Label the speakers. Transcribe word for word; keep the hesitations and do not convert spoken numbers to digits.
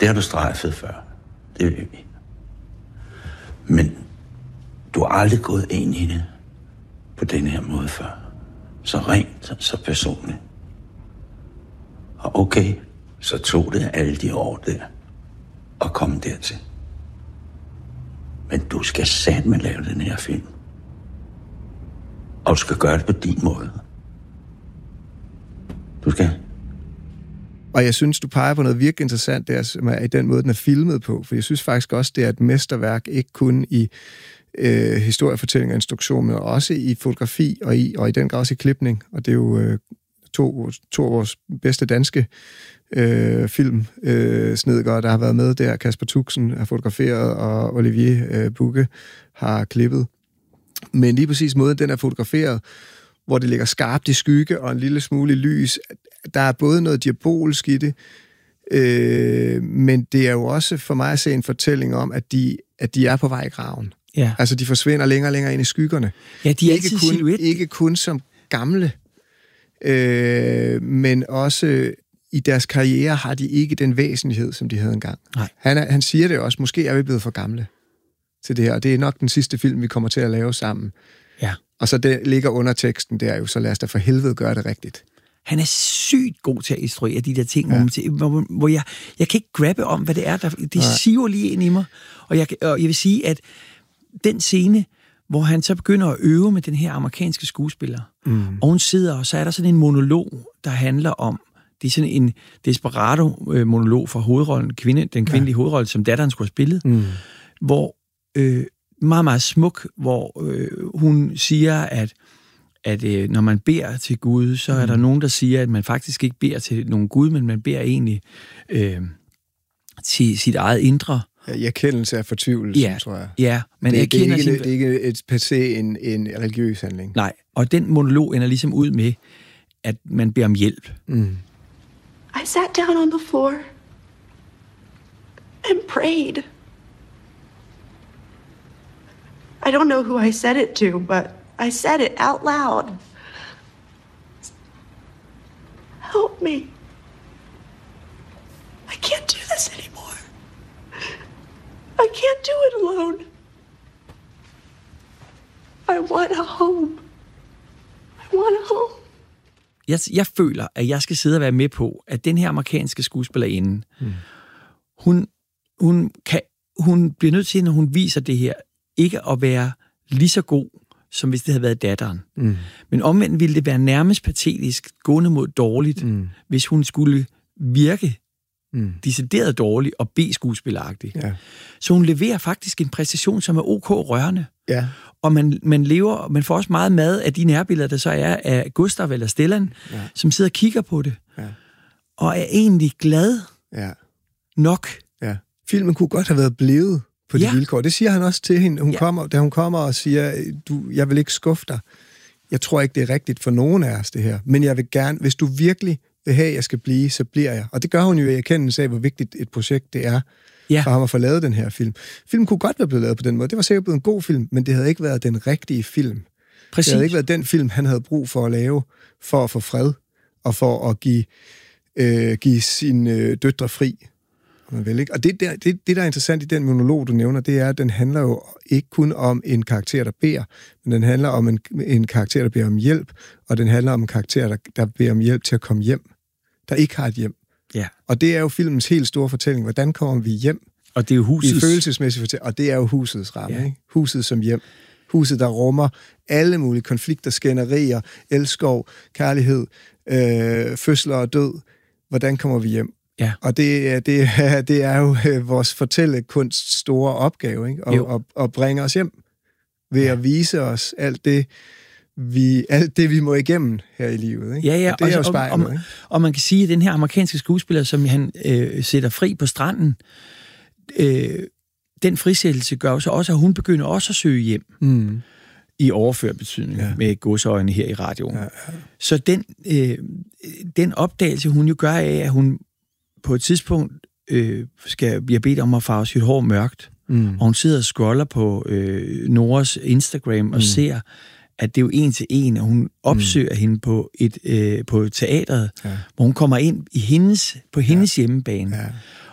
Speaker 1: Det har du strejfet før. Det ved vi. Men du har aldrig gået ind i det på den her måde før. Så rent, så personligt. Og okay, så tog det alle de år der at komme dertil. Men du skal satme lave den her film. Og du skal gøre det på din måde. Du skal.
Speaker 2: Og jeg synes, du peger på noget virkelig interessant der, som er i den måde, den er filmet på. For jeg synes faktisk også, det er et mesterværk, ikke kun i øh, historiefortælling og instruktion, men også i fotografi og i, og i den grad også i klipning. Og det er jo øh, to, to af vores bedste danske øh, filmsnedgere, øh, der har været med der. Kasper Tuxen har fotograferet, og Olivier øh, Bugge har klippet. Men lige præcis måden, den er fotograferet, hvor det ligger skarpt i skygge og en lille smule i lys. Der er både noget diabolsk i det, øh, men det er jo også for mig at se en fortælling om, at de, at de er på vej i graven.
Speaker 3: Ja.
Speaker 2: Altså, de forsvinder længere og længere ind i skyggerne.
Speaker 3: Ja, de er
Speaker 2: ikke
Speaker 3: altid
Speaker 2: kun,
Speaker 3: silhuet.
Speaker 2: ikke kun som gamle, øh, men også i deres karriere har de ikke den væsentlighed, som de havde engang.
Speaker 3: Nej.
Speaker 2: Han, er, han siger det også, måske er vi blevet for gamle til det her, og det er nok den sidste film, vi kommer til at lave sammen.
Speaker 3: Ja.
Speaker 2: Og så det ligger underteksten der jo, så lad os da for helvede gøre det rigtigt.
Speaker 3: Han er sygt god til at instruere de der ting, ja. hvor, hvor jeg, jeg kan ikke grabbe om, hvad det er, der, de Nej. siver lige ind i mig. Og jeg, og jeg vil sige, at den scene, hvor han så begynder at øve med den her amerikanske skuespiller, mm. og hun sidder, og så er der sådan en monolog, der handler om, det er sådan en desperado-monolog fra hovedrollen, kvinde, den kvindelige ja. hovedrolle, som datteren skulle have spillet, mm. hvor øh, meget, meget smuk, hvor øh, hun siger, at, at øh, når man beder til Gud, så er mm. der nogen, der siger, at man faktisk ikke beder til nogen Gud, men man beder egentlig øh, til sit eget indre.
Speaker 2: Ja, i erkendelse af fortvivlelsen,
Speaker 3: ja,
Speaker 2: tror jeg.
Speaker 3: Ja, men
Speaker 2: det, det, er ikke,
Speaker 3: sin...
Speaker 2: det er ikke et per se en, en religiøs handling.
Speaker 3: Nej, og den monolog ender ligesom ud med, at man beder om hjælp.
Speaker 2: Mm.
Speaker 4: I sat down on the floor and prayed. I don't know who I said it to, but I said it out loud. Help me. I can't do this anymore. I can't do it alone. I want a home. I want a home.
Speaker 3: Jeg, jeg føler, at jeg skal sidde og være med på, at den her amerikanske skuespillerinde, mm. hun, hun, kan, hun bliver nødt til, når hun viser det her, ikke at være lige så god, som hvis det havde været datteren. Mm. Men omvendt ville det være nærmest patetisk, gående mod dårligt, mm. hvis hun skulle virke mm. decideret dårligt og B-skuespilleragtig. Ja. Så hun leverer faktisk en præstation, som er ok rørende.
Speaker 2: Ja.
Speaker 3: Og man, man lever, man får også meget mad af de nærbilleder, der så er af Gustav eller Stellan, ja. som sidder og kigger på det. Ja. Og er egentlig glad
Speaker 2: ja.
Speaker 3: nok.
Speaker 2: Ja. Filmen kunne godt have været blevet på de ja. vilkår. Det siger han også til hende, hun ja. kommer, da hun kommer og siger, du, jeg vil ikke skuffe dig. Jeg tror ikke, det er rigtigt for nogen af os, det her. Men jeg vil gerne, hvis du virkelig vil have, at jeg skal blive, så bliver jeg. Og det gør hun jo i erkendelse af, hvor vigtigt et projekt det er ja. for ham at få lavet den her film. Filmen kunne godt være blevet lavet på den måde. Det var sikkert blevet en god film, men det havde ikke været den rigtige film. Præcis. Det havde ikke været den film, han havde brug for at lave, for at få fred, og for at give, øh, give sine øh, døtre fri. Vel, ikke? Og det der, det, det, der er interessant i den monolog, du nævner, det er, at den handler jo ikke kun om en karakter, der beder, men den handler om en, en karakter, der beder om hjælp, og den handler om en karakter, der, der beder om hjælp til at komme hjem, der ikke har et hjem.
Speaker 3: Ja.
Speaker 2: Og det er jo filmens helt store fortælling. Hvordan kommer vi hjem?
Speaker 3: Og det er jo husets...
Speaker 2: I følelsesmæssig fortælling. Og det er jo husets ramme. Ja. Ikke? Huset som hjem. Huset, der rummer alle mulige konflikter, skænderier, elskov, kærlighed, øh, fødsler og død. Hvordan kommer vi hjem?
Speaker 3: Ja.
Speaker 2: Og det, det, det er jo vores fortællekunsts store opgave, ikke? At, at, at bringe os hjem ved ja. at vise os alt det, vi, alt det, vi må igennem her i livet. Ikke?
Speaker 3: Ja, ja.
Speaker 2: Og det er
Speaker 3: og,
Speaker 2: jo spejlet,
Speaker 3: og, og, og man kan sige, at den her amerikanske skuespiller, som han øh, sætter fri på stranden, øh, den frisættelse gør så også, at hun begynder også at søge hjem. Mm. I overført betydning, ja. med godsøjne her i radioen. Ja, ja. Så den, øh, den opdagelse, hun jo gør af, at hun på et tidspunkt øh, skal bliver bedt om at farve sit hår mørkt, mm. og hun sidder og scroller på øh, Noras Instagram og mm. ser, at det er jo en til en, og hun opsøger mm. hende på et øh, på teatret, ja. hvor hun kommer ind i hendes, på hendes ja. hjemmebane. Ja.